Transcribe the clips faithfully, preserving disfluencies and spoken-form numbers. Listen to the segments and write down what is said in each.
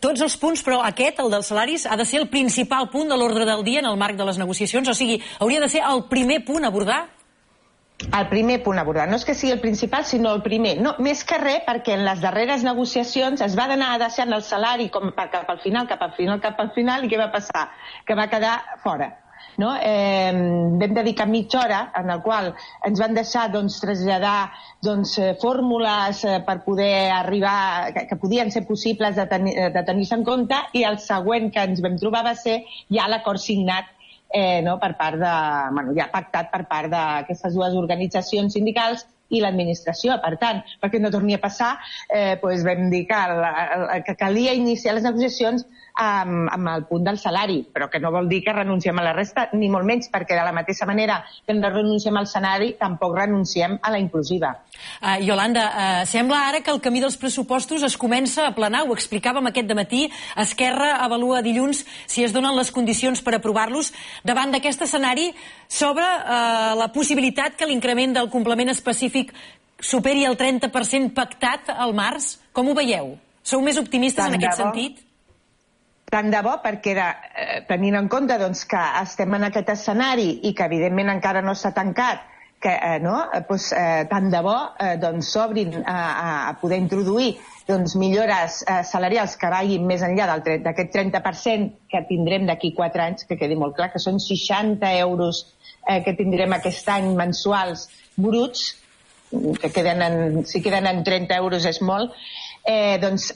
tots els punts, però aquest, el dels salaris, ha de ser el principal punt de l'ordre del dia en el marc de les negociacions, o sigui, hauria de ser el primer punt a abordar? El primer punt a abordar. No és que sigui el principal, sinó el primer. No, més que res, perquè en les darreres negociacions es va anar deixant el salari com cap al final, cap al final, cap al final, i què va passar? Que va quedar fora. No? Eh, vam dedicar mitja hora en el qual ens van deixar doncs, traslladar doncs, fórmules eh, per poder arribar, que, que podien ser possibles de, tenir, de tenir-se en compte, i el següent que ens vam trobar va ser ja l'acord signat eh, no, per part de, bueno, ja pactat per part d'aquestes dues organitzacions sindicals i l'administració. Per tant, perquè no torni a passar, eh, doncs vam dir que, la, que calia iniciar les negociacions amb, amb el punt del salari, però que no vol dir que renunciem a la resta, ni molt menys, perquè de la mateixa manera que no renunciem al salari, tampoc renunciem a la inclusiva. Uh, Iolanda, uh, sembla ara que el camí dels pressupostos es comença a aplanar, ho explicàvem aquest dematí. Esquerra avalua dilluns si es donen les condicions per aprovar-los. Davant d'aquest escenari s'obre uh, la possibilitat que l'increment del complement específic superi el trenta per cent pactat al març. Com ho veieu? Sou més optimistes en aquest sentit? Tant de bo, perquè de, eh, tenint en compte doncs, que estem en aquest escenari i que evidentment encara no s'ha tancat, que eh, no, eh, doncs, eh, tant de bo eh, doncs, s'obrin a, a poder introduir doncs, millores eh, salarials que vagin més enllà d'aquest trenta per cent que tindrem d'aquí quatre anys, que quedi molt clar que són seixanta euros eh, que tindrem aquest any mensuals bruts, que queden en, si queden en trenta euros és molt. Eh, doncs,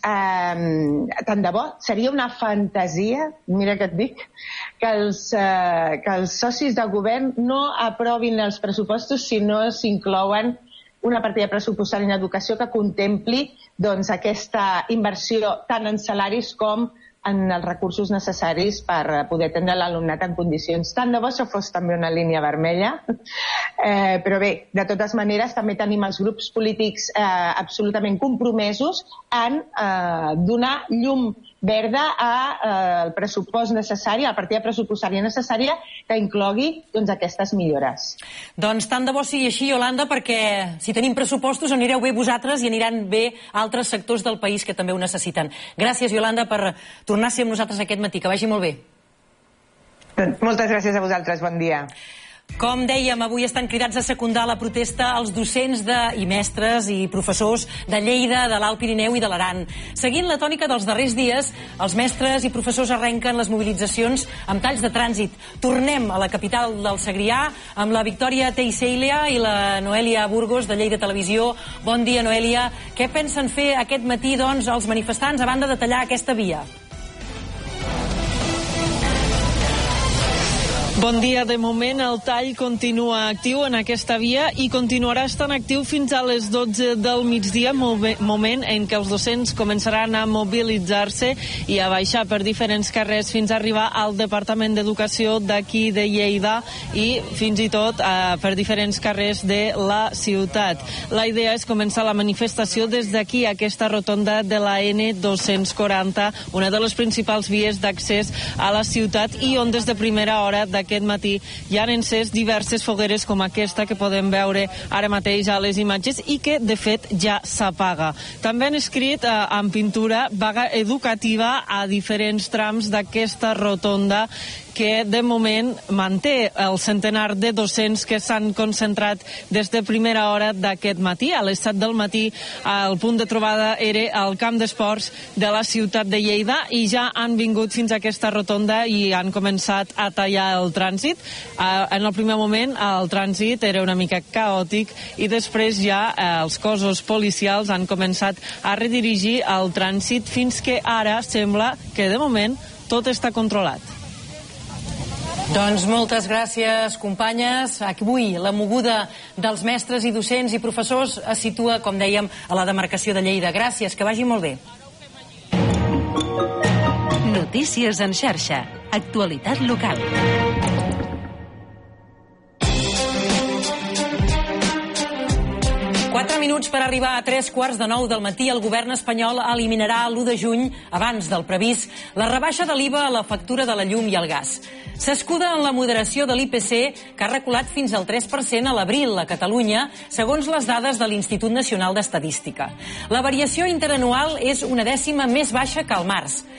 eh, tant de bo, seria una fantasia, mira que et dic, que els, eh, que els socis de govern no aprovin els pressupostos si no s'inclouen una partida pressupostària en educació que contempli doncs, aquesta inversió tant en salaris com en els recursos necessaris per poder atendre l'alumnat en condicions. Tant de bo això fos també una línia vermella, eh, però bé, de totes maneres també tenim els grups polítics eh, absolutament compromesos en eh, donar llum verda al pressupost necessari, a la partida pressupostària necessària que inclogui doncs, aquestes millores. Doncs tant de bo sigui així, Iolanda, perquè si tenim pressupostos anireu bé vosaltres i aniran bé altres sectors del país que també ho necessiten. Gràcies, Iolanda, per tornar a ser amb nosaltres aquest matí. Que vagi molt bé. Moltes gràcies a vosaltres. Bon dia. Com dèiem, avui estan cridats a secundar la protesta els docents de, i mestres i professors de Lleida, de l'Alt Pirineu i de l'Aran. Seguint la tònica dels darrers dies, els mestres i professors arrenquen les mobilitzacions amb talls de trànsit. Tornem a la capital del Segrià amb la Victòria Teixeira i la Noelia Burgos de Lleida Televisió. Bon dia, Noelia. Què pensen fer aquest matí, doncs, els manifestants a banda de tallar aquesta via? Bon dia. De moment el tall continua actiu en aquesta via i continuarà estant actiu fins a les dotze del migdia, moment en què els docents començaran a mobilitzar-se i a baixar per diferents carrers fins a arribar al Departament d'Educació d'aquí de Lleida i fins i tot eh, per diferents carrers de la ciutat. La idea és començar la manifestació des d'aquí, aquesta rotonda de la N dos-cents quaranta, una de les principals vies d'accés a la ciutat i on des de primera hora d'aquest aquest matí hi han encès diverses fogueres com aquesta que podem veure ara mateix a les imatges i que de fet ja s'apaga. També han escrit eh, en pintura vaga educativa a diferents trams d'aquesta rotonda que de moment manté el centenar de docents que s'han concentrat des de primera hora d'aquest matí. A les set del matí el punt de trobada era al camp d'esports de la ciutat de Lleida i ja han vingut fins a aquesta rotonda i han començat a tallar el trànsit. En el primer moment el trànsit era una mica caòtic i després ja els cossos policials han començat a redirigir el trànsit fins que ara sembla que de moment tot està controlat. Doncs moltes gràcies, companyes. Avui la moguda dels mestres i docents i professors es situa, com dèiem, a la demarcació de Lleida. Gràcies, que vagi molt bé. Notícies en xarxa. Actualitat local. Quatre minuts per arribar a tres quarts de nou del matí. El govern espanyol eliminarà l'u de juny, abans del previst, la rebaixa de l'I V A a la factura de la llum i el gas. S'escuda en la moderació de l'I P C, que ha reculat fins al tres per cent a l'abril a Catalunya, segons les dades de l'Institut Nacional d'Estadística. La variació interanual és una dècima més baixa que al març.